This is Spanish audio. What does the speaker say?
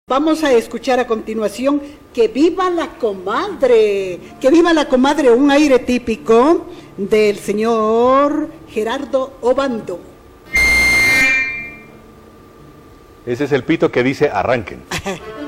Vamos a escuchar a continuación Que viva la comadre, que viva la comadre, un aire típico del señor Gerardo Obando. Ese es el pito que dice arranquen.